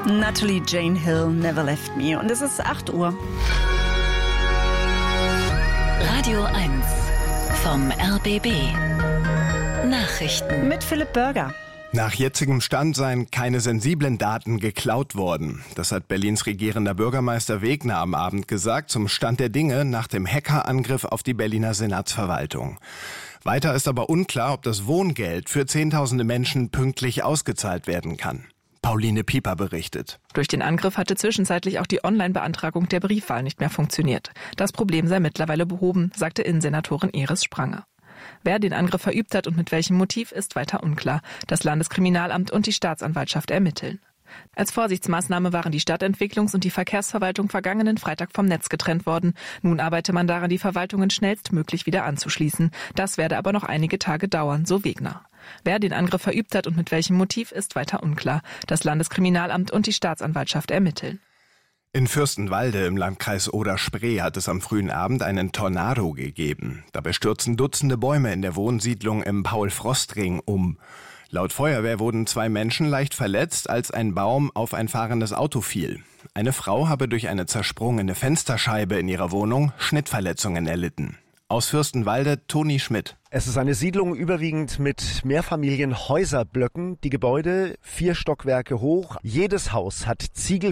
Natalie Jane Hill, Never Left Me. Und es ist 8 Uhr. Radio 1 vom RBB. Nachrichten. Mit Philipp Börger. Nach jetzigem Stand seien keine sensiblen Daten geklaut worden. Das hat Berlins regierender Bürgermeister Wegner am Abend gesagt, zum Stand der Dinge nach dem Hackerangriff auf die Berliner Senatsverwaltung. Weiter ist aber unklar, ob das Wohngeld für Zehntausende Menschen pünktlich ausgezahlt werden kann. Pauline Pieper berichtet. Durch den Angriff hatte zwischenzeitlich auch die Online-Beantragung der Briefwahl nicht mehr funktioniert. Das Problem sei mittlerweile behoben, sagte Innensenatorin Iris Spranger. Wer den Angriff verübt hat und mit welchem Motiv, ist weiter unklar. Das Landeskriminalamt und die Staatsanwaltschaft ermitteln. Als Vorsichtsmaßnahme waren die Stadtentwicklungs- und die Verkehrsverwaltung vergangenen Freitag vom Netz getrennt worden. Nun arbeite man daran, die Verwaltungen schnellstmöglich wieder anzuschließen. Das werde aber noch einige Tage dauern, so Wegner. Wer den Angriff verübt hat und mit welchem Motiv, ist weiter unklar. Das Landeskriminalamt und die Staatsanwaltschaft ermitteln. In Fürstenwalde im Landkreis Oder-Spree hat es am frühen Abend einen Tornado gegeben. Dabei stürzen Dutzende Bäume in der Wohnsiedlung im Paul-Frost-Ring um. Laut Feuerwehr wurden 2 Menschen leicht verletzt, als ein Baum auf ein fahrendes Auto fiel. Eine Frau habe durch eine zersprungene Fensterscheibe in ihrer Wohnung Schnittverletzungen erlitten. Aus Fürstenwalde, Toni Schmidt. Es ist eine Siedlung überwiegend mit Mehrfamilienhäuserblöcken. Die Gebäude 4 Stockwerke hoch. Jedes Haus hat Ziegel